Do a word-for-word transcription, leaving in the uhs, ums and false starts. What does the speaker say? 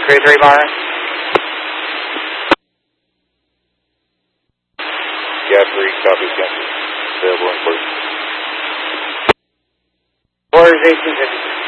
three three bar. Godfrey, copy, Godfrey. Available in close. Four is eighteen fifty.